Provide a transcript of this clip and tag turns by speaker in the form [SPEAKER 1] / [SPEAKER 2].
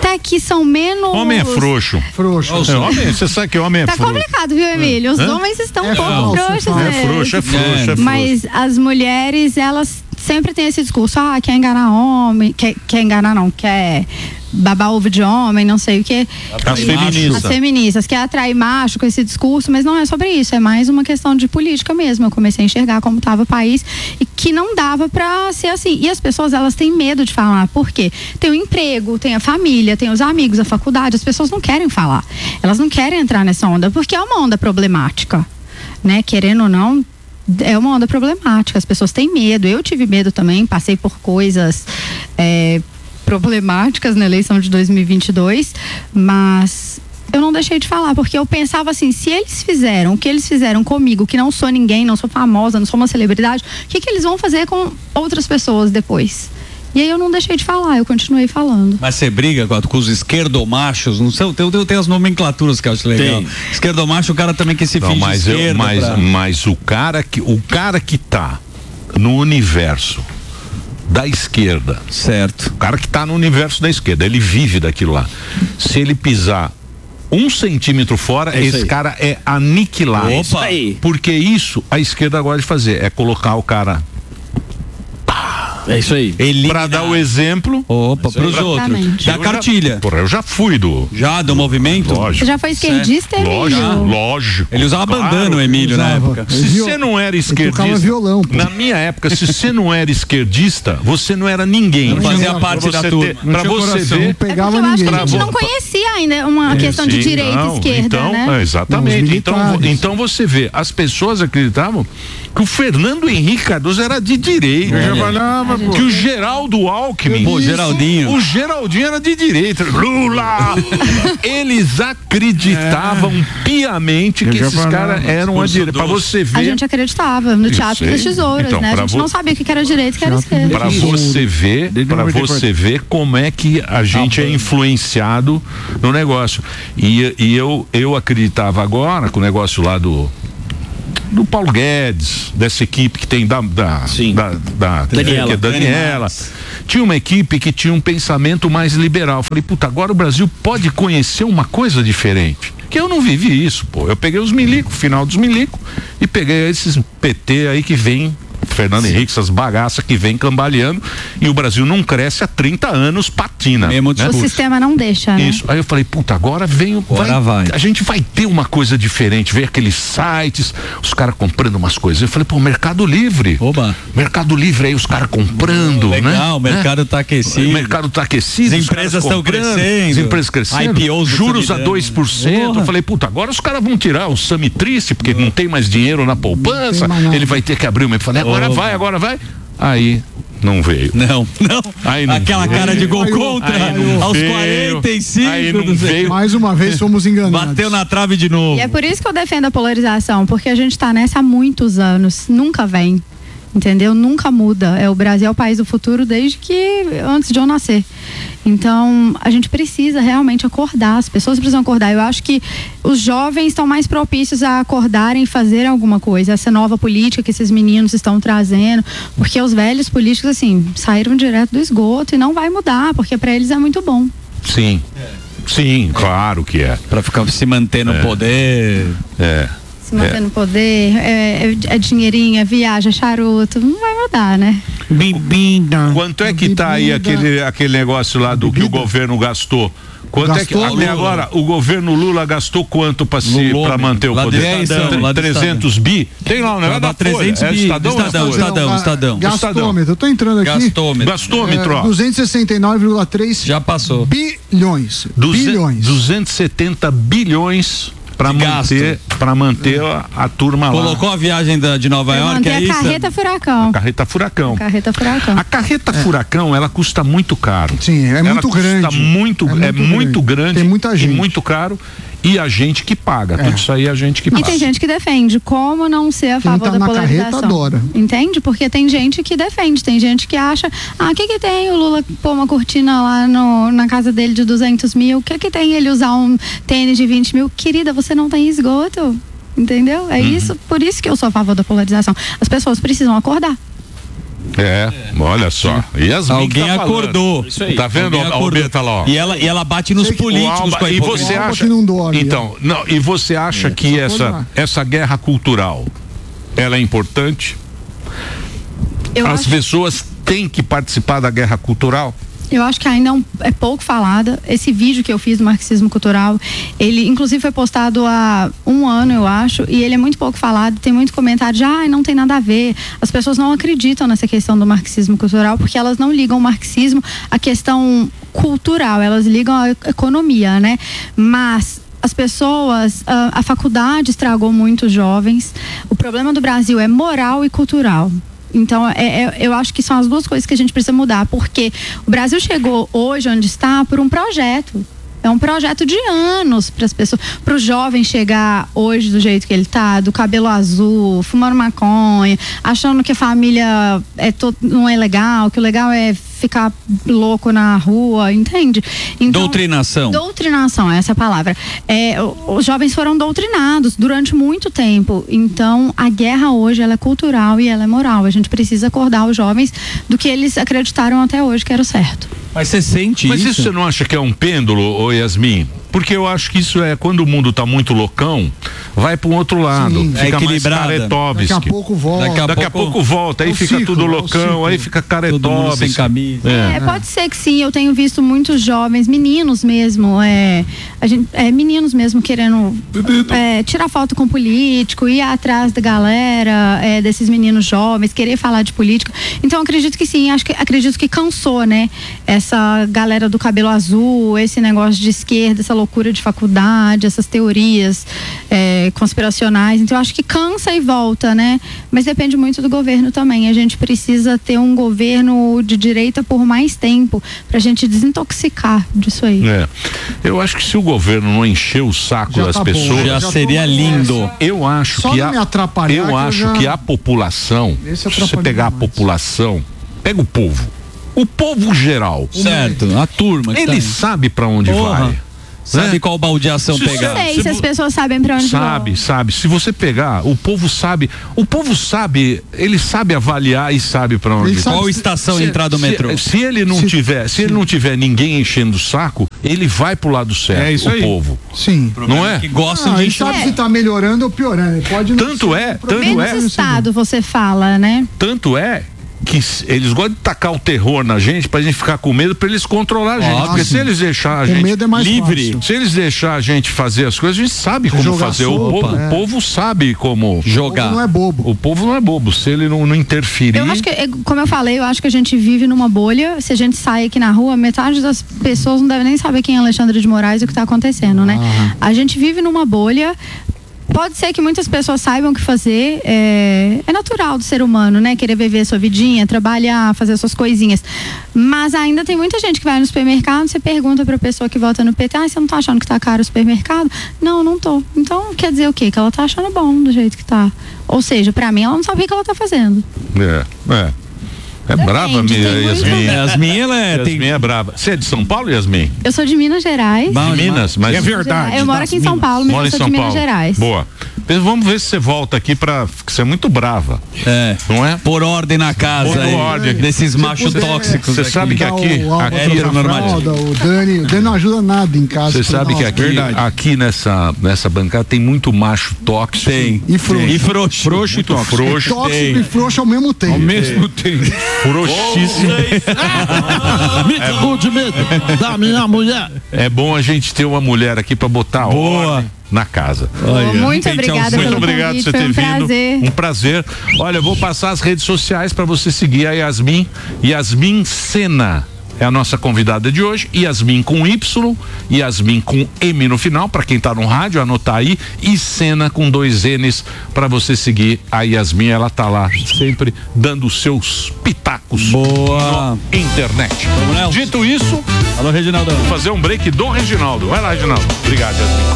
[SPEAKER 1] até que são menos...
[SPEAKER 2] Homem é frouxo. Homem, você sabe que homem é frouxo.
[SPEAKER 1] Tá complicado, viu, Emílio? Os homens estão um pouco frouxos.
[SPEAKER 2] É frouxo.
[SPEAKER 1] Mas as mulheres, elas sempre têm esse discurso, quer enganar homem, quer enganar não, quer babar ovo de homem, não sei o que. As feministas, quer atrair macho com esse discurso, mas não é sobre isso, é mais uma questão de política mesmo. Eu comecei a enxergar como estava o país e que não dava pra ser assim. E as pessoas, elas têm medo de falar, por quê? Tem o emprego, tem a família, tem os amigos, a faculdade, as pessoas não querem falar. Elas não querem entrar nessa onda, porque é uma onda problemática, né? Querendo ou não, é uma onda problemática, as pessoas têm medo. Eu tive medo também, passei por coisas problemáticas na eleição de 2022, mas eu não deixei de falar, porque eu pensava assim, se eles fizeram o que eles fizeram comigo, que não sou ninguém, não sou famosa, não sou uma celebridade, o que eles vão fazer com outras pessoas depois? E aí eu não deixei de falar, eu continuei falando.
[SPEAKER 3] Mas você briga com os esquerdomachos? Não sei, tem as nomenclaturas que eu acho legal. Esquerdomacho, o cara também que se finge esquerda.
[SPEAKER 2] Mas o cara que tá no universo da esquerda,
[SPEAKER 3] certo?
[SPEAKER 2] O cara que tá no universo da esquerda, ele vive daquilo lá. Se ele pisar 1 centímetro fora, esse cara é aniquilado.
[SPEAKER 3] Opa!
[SPEAKER 2] Porque isso a esquerda gosta de fazer, é colocar o cara...
[SPEAKER 3] É isso aí.
[SPEAKER 2] Pra dar o exemplo.
[SPEAKER 3] Opa, pros outros. Da cartilha.
[SPEAKER 2] Eu já fui do
[SPEAKER 3] movimento?
[SPEAKER 2] Lógico.
[SPEAKER 1] Você já foi esquerdista, Emílio?
[SPEAKER 2] Lógico.
[SPEAKER 3] Ele usava bandana, o Emílio, na época.
[SPEAKER 2] Se você não era esquerdista,
[SPEAKER 4] violão,
[SPEAKER 2] na minha época, se você não era esquerdista, você não era ninguém.
[SPEAKER 3] Não fazia parte da turma.
[SPEAKER 2] Pra você ver.
[SPEAKER 4] Não pegava
[SPEAKER 1] eu
[SPEAKER 4] ninguém.
[SPEAKER 1] acho que a gente não conhecia ainda uma questão de direita e esquerda, né?
[SPEAKER 2] Exatamente. Então você vê, as pessoas acreditavam que o Fernando Henrique Cardoso era de direita. Que o Geraldo Alckmin.
[SPEAKER 3] Pô, Geraldinho.
[SPEAKER 2] O Geraldinho era de direita. Lula! Eles acreditavam piamente que esses caras eram a direita. Pra você ver.
[SPEAKER 1] A gente acreditava no Teatro das Tesouras,
[SPEAKER 2] então,
[SPEAKER 1] né? A gente não sabia o que era direita e o que era esquerda.
[SPEAKER 2] Pra você ver como é que a gente é influenciado no negócio. E eu acreditava agora com o negócio lá do Paulo Guedes, dessa equipe que tem da Daniela. Tinha uma equipe que tinha um pensamento mais liberal. Falei, agora o Brasil pode conhecer uma coisa diferente. Que eu não vivi isso, Eu peguei os milico, final dos milico, e peguei esses PT aí que vem, Fernando Henrique, essas bagaças que vem cambaleando, e o Brasil não cresce há 30 anos, patina. Né?
[SPEAKER 1] O sistema não deixa, né?
[SPEAKER 2] Isso. Aí eu falei, agora a gente vai ter uma coisa diferente, ver aqueles sites, os caras comprando umas coisas. Eu falei, Mercado Livre.
[SPEAKER 3] Oba.
[SPEAKER 2] Mercado Livre aí, os caras comprando,
[SPEAKER 3] legal, o mercado tá aquecido.
[SPEAKER 2] O mercado tá aquecido.
[SPEAKER 3] As empresas estão crescendo.
[SPEAKER 2] As empresas crescendo.
[SPEAKER 3] IPOs
[SPEAKER 2] juros a 2%. Eu falei, agora os caras vão tirar o Samitrice, porque não tem mais dinheiro na poupança, ele vai ter que abrir uma. Eu falei, agora vai. Aí não veio.
[SPEAKER 3] Não.
[SPEAKER 2] Aí não
[SPEAKER 3] aquela
[SPEAKER 2] veio.
[SPEAKER 3] Cara de gol contra aos
[SPEAKER 2] veio.
[SPEAKER 3] 45.
[SPEAKER 2] Aí não veio.
[SPEAKER 4] Mais uma vez fomos enganados.
[SPEAKER 3] Bateu na trave de novo.
[SPEAKER 1] E é por isso que eu defendo a polarização, porque a gente tá nessa há muitos anos, nunca vem. Entendeu? Nunca muda. O Brasil é o país do futuro desde que antes de eu nascer. Então, a gente precisa realmente acordar. As pessoas precisam acordar. Eu acho que os jovens estão mais propícios a acordarem e fazer alguma coisa. Essa nova política que esses meninos estão trazendo. Porque os velhos políticos, assim, saíram direto do esgoto e não vai mudar, porque para eles é muito bom.
[SPEAKER 2] Sim. Sim, claro que é.
[SPEAKER 3] Para ficar se manter no poder.
[SPEAKER 1] Se manter no poder, é dinheirinho, é viagem, é charuto, não vai mudar, né?
[SPEAKER 4] Bebida.
[SPEAKER 2] Quanto é que tá aí aquele negócio lá do que o governo gastou? Quanto
[SPEAKER 4] Gastou,
[SPEAKER 2] é que até agora o governo Lula gastou quanto para manter o poder? 300 bi? Tem lá, não é da
[SPEAKER 3] 300 bi. Estadão.
[SPEAKER 4] Gastômetro, eu tô entrando aqui.
[SPEAKER 2] Gastômetro, ó.
[SPEAKER 4] 269,3
[SPEAKER 3] já passou.
[SPEAKER 4] Bilhões.
[SPEAKER 2] 270 bilhões para manter a turma lá.
[SPEAKER 3] Colocou a viagem de Nova York,
[SPEAKER 1] é isso? A carreta furacão.
[SPEAKER 2] A carreta furacão, ela custa muito caro.
[SPEAKER 4] Sim, é muito grande.
[SPEAKER 2] Muito grande.
[SPEAKER 4] Tem muita gente.
[SPEAKER 2] E muito caro. E a gente que paga. Tudo isso aí é a gente que paga.
[SPEAKER 1] E tem gente que defende. Como não ser a favor da polarização?
[SPEAKER 4] Carreta adora.
[SPEAKER 1] Entende? Porque tem gente que defende. Tem gente que acha, o que tem o Lula pôr uma cortina lá na casa dele de 200 mil? O que tem ele usar um tênis de 20 mil? Querida, você não tem esgoto. Entendeu? É isso, por isso que eu sou a favor da polarização. As pessoas precisam acordar.
[SPEAKER 2] Olha só. Yasmin
[SPEAKER 3] alguém acordou.
[SPEAKER 2] Tá vendo? O Beta lá, ó.
[SPEAKER 3] E ela bate nos políticos com a
[SPEAKER 2] e você acha
[SPEAKER 4] que não dorme,
[SPEAKER 2] então, não, e você acha que essa guerra cultural ela é importante? As pessoas têm que participar da guerra cultural?
[SPEAKER 1] Eu acho que ainda é pouco falada. Esse vídeo que eu fiz do marxismo cultural, ele inclusive foi postado há 1 ano, eu acho, e ele é muito pouco falado. Tem muito comentário de, não tem nada a ver. As pessoas não acreditam nessa questão do marxismo cultural porque elas não ligam o marxismo à questão cultural, elas ligam à economia, né? Mas as pessoas, a faculdade estragou muitos jovens. O problema do Brasil é moral e cultural. Então, eu acho que são as duas coisas que a gente precisa mudar, porque o Brasil chegou hoje onde está por um projeto. É um projeto de anos para as pessoas, para o jovem chegar hoje do jeito que ele tá, do cabelo azul, fumando maconha, achando que a família não é legal, que o legal é ficar louco na rua, entende? Então, doutrinação, essa é a palavra. Os jovens foram doutrinados durante muito tempo. Então, a guerra hoje, ela é cultural e ela é moral. A gente precisa acordar os jovens do que eles acreditaram até hoje que era o certo.
[SPEAKER 3] Mas você sente isso?
[SPEAKER 2] Mas isso você não acha que é um pêndulo, Yasmin? Porque eu acho que isso é quando o mundo tá muito loucão, vai para um outro lado.
[SPEAKER 4] Sim,
[SPEAKER 2] fica mais Karetovski.
[SPEAKER 4] Daqui a pouco volta.
[SPEAKER 2] Daqui a pouco volta, aí fica tudo loucão, aí fica Karetovski.
[SPEAKER 3] Sem camisa.
[SPEAKER 1] Pode ser que sim, eu tenho visto muitos jovens, meninos mesmo, meninos mesmo querendo tirar foto com político, ir atrás da galera, desses meninos jovens, querer falar de política. Então acredito que sim, acredito que cansou, né? Essa galera do cabelo azul, esse negócio de esquerda, essa loucura de faculdade, essas teorias conspiracionais. Então eu acho que cansa e volta, né? Mas depende muito do governo também. A gente precisa ter um governo de direita por mais tempo pra gente desintoxicar disso aí.
[SPEAKER 2] Eu acho que se o governo não encher o saco das pessoas,
[SPEAKER 3] já seria lindo.
[SPEAKER 2] Eu acho que a população, se você pegar a população, pega o povo geral,
[SPEAKER 3] certo? A turma que
[SPEAKER 2] ele sabe pra onde vai.
[SPEAKER 3] Sabe qual baldeação pegar?
[SPEAKER 1] Não sei se as pessoas sabem pra onde vão.
[SPEAKER 2] Sabe. Se você pegar, o povo sabe, ele sabe avaliar e sabe pra onde vai.
[SPEAKER 3] Qual estação entrar do metrô?
[SPEAKER 2] Se ele não tiver ninguém enchendo o saco, ele vai pro lado certo,
[SPEAKER 4] isso aí.
[SPEAKER 2] Povo.
[SPEAKER 4] Sim.
[SPEAKER 2] Não é?
[SPEAKER 3] Que gostam de encher.
[SPEAKER 4] Sabe se tá melhorando ou piorando. Pode não
[SPEAKER 2] tanto é.
[SPEAKER 1] Menos estado, você fala, né?
[SPEAKER 2] Tanto é que eles gostam de tacar o terror na gente pra gente ficar com medo, pra eles controlar a gente. Porque se eles deixar a gente
[SPEAKER 4] medo é mais
[SPEAKER 2] livre,
[SPEAKER 4] fácil.
[SPEAKER 2] se eles deixar a gente fazer as coisas, a gente sabe como fazer. O povo sabe como jogar.
[SPEAKER 4] O povo não é bobo.
[SPEAKER 2] O povo não é bobo, se ele não interferir.
[SPEAKER 1] Eu acho que, como eu falei, eu acho que a gente vive numa bolha. Se a gente sai aqui na rua, metade das pessoas não deve nem saber quem é Alexandre de Moraes e o que tá acontecendo, né? A gente vive numa bolha. Pode ser que muitas pessoas saibam o que fazer, é natural do ser humano, né? Querer viver sua vidinha, trabalhar, fazer suas coisinhas. Mas ainda tem muita gente que vai no supermercado, você pergunta pra pessoa que vota no PT, você não tá achando que tá caro o supermercado? Não, não tô. Então quer dizer o quê? Que ela tá achando bom do jeito que tá. Ou seja, pra mim ela não sabe o que ela tá fazendo.
[SPEAKER 2] É brava, Yasmin.
[SPEAKER 3] Yasmin,
[SPEAKER 2] Yasmin é brava. Você é de São Paulo, Yasmin?
[SPEAKER 1] Eu sou de Minas Gerais.
[SPEAKER 2] De Minas, mas
[SPEAKER 5] é verdade.
[SPEAKER 1] Eu moro aqui em São Paulo, mas eu sou de Minas Gerais.
[SPEAKER 2] Boa. Vamos ver se você volta aqui porque você é muito brava. Não é?
[SPEAKER 3] Por ordem na casa.
[SPEAKER 2] Por ordem.
[SPEAKER 3] Desses machos tóxicos.
[SPEAKER 2] Você sabe que aqui
[SPEAKER 4] o Dani não ajuda nada em casa.
[SPEAKER 2] Você sabe que aqui nessa bancada tem muito macho tóxico.
[SPEAKER 3] Tem.
[SPEAKER 4] E frouxo.
[SPEAKER 2] Frouxo e tóxico.
[SPEAKER 4] Tóxico e frouxo ao mesmo tempo.
[SPEAKER 5] Ao mesmo tempo.
[SPEAKER 2] Frouxíssimo.
[SPEAKER 5] Me cuide medo da minha mulher.
[SPEAKER 2] É bom a gente ter uma mulher aqui pra botar ordem na casa.
[SPEAKER 1] Muito obrigada pelo convite,
[SPEAKER 2] por ter vindo.
[SPEAKER 1] Prazer.
[SPEAKER 2] Um prazer. Olha, eu vou passar as redes sociais para você seguir a Yasmin. Yasmin Sena é a nossa convidada de hoje. Yasmin com Y, Yasmin com M no final, para quem tá no rádio, anotar aí, e Sena com 2 N's para você seguir a Yasmin. Ela tá lá sempre dando os seus pitacos na internet. Dito isso,
[SPEAKER 3] alô, Reginaldo.
[SPEAKER 2] Vou fazer um break do Reginaldo. Vai lá, Reginaldo. Obrigado, Yasmin.